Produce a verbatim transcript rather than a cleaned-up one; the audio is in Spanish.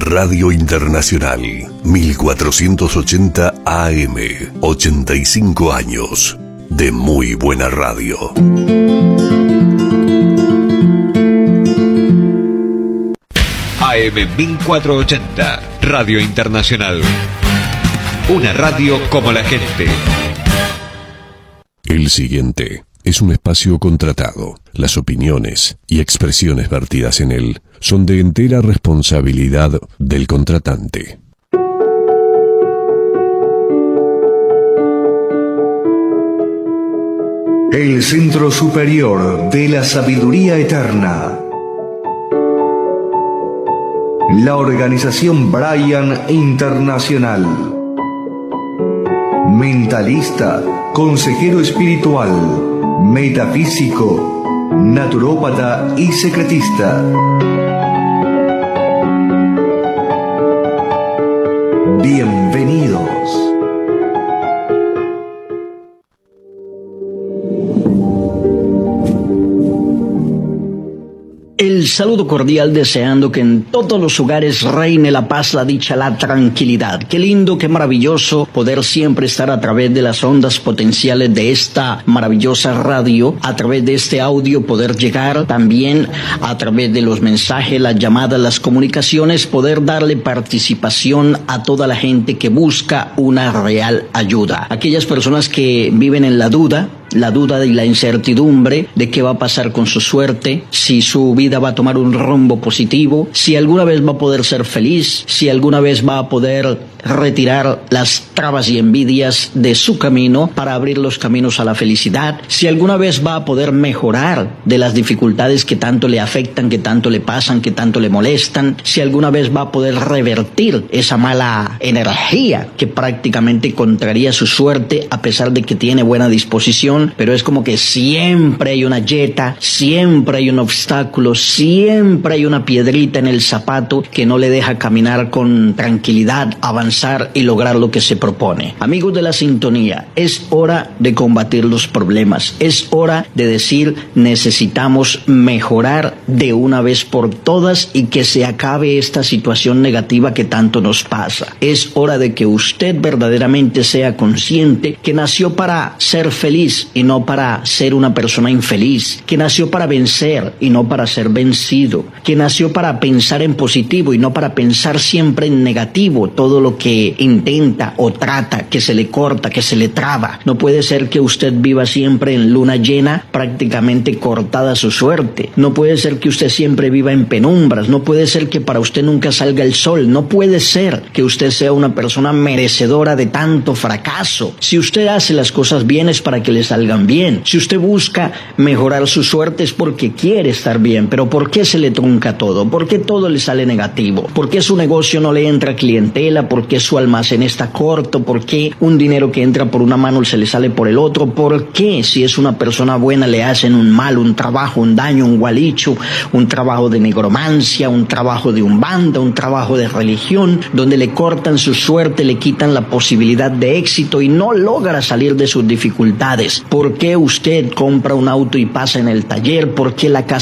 Radio Internacional, mil cuatrocientos ochenta A M, ochenta y cinco años de muy buena radio. A M mil cuatrocientos ochenta, Radio Internacional. Una radio como la gente. El siguiente es un espacio contratado. Las opiniones y expresiones vertidas en él son de entera responsabilidad del contratante. El Centro Superior de la Sabiduría Eterna. La organización Brian Internacional. Mentalista, consejero espiritual, metafísico, naturópata y secretista. Bienvenidos. El saludo cordial, deseando que en todos los hogares reine la paz, la dicha, la tranquilidad. Qué lindo, qué maravilloso poder siempre estar a través de las ondas potenciales de esta maravillosa radio, a través de este audio poder llegar también a través de los mensajes, las llamadas, las comunicaciones, poder darle participación a toda la gente que busca una real ayuda. Aquellas personas que viven en la duda, la duda y la incertidumbre de qué va a pasar con su suerte, si su vida va a tomar un rumbo positivo, si alguna vez va a poder ser feliz, si alguna vez va a poder retirar las trabas y envidias de su camino para abrir los caminos a la felicidad, si alguna vez va a poder mejorar de las dificultades que tanto le afectan, que tanto le pasan, que tanto le molestan, si alguna vez va a poder revertir esa mala energía que prácticamente contraría su suerte a pesar de que tiene buena disposición, pero es como que siempre hay una yeta, siempre hay un obstáculo, siempre hay una piedrita en el zapato que no le deja caminar con tranquilidad, avanzar y lograr lo que se propone. Amigos de la sintonía, es hora de combatir los problemas, es hora de decir necesitamos mejorar de una vez por todas y que se acabe esta situación negativa que tanto nos pasa. Es hora de que usted verdaderamente sea consciente que nació para ser feliz y no para ser una persona infeliz, que nació para vencer y no para ser vencido, que nació para pensar en positivo y no para pensar siempre en negativo todo lo que intenta o trata, que se le corta, que se le traba. No puede ser que usted viva siempre en luna llena, prácticamente cortada su suerte. No puede ser que usted siempre viva en penumbras. No puede ser que para usted nunca salga el sol. No puede ser que usted sea una persona merecedora de tanto fracaso. Si usted hace las cosas bien es para que le salgan bien. Si usted busca mejorar su suerte es porque quiere estar bien. Pero ¿por qué se le trunca todo? ¿Por qué todo le sale negativo? ¿Por qué su negocio no le entra clientela? ¿Por qué su almacén está corto? ¿Por qué un dinero que entra por una mano se le sale por el otro? ¿Por qué si es una persona buena le hacen un mal, un trabajo, un daño, un gualicho, un trabajo de negromancia, un trabajo de umbanda, un trabajo de religión, donde le cortan su suerte, le quitan la posibilidad de éxito y no logra salir de sus dificultades? ¿Por qué usted compra un auto y pasa en el taller? ¿Por qué la casa